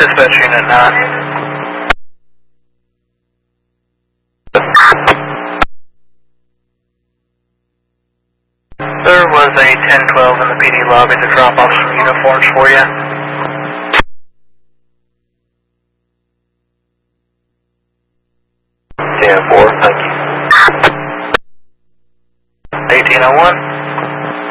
Dispatch Unit 9. There was a 1012 in the PD lobby to drop off some uniforms for you. 10-4, thank you. 1801.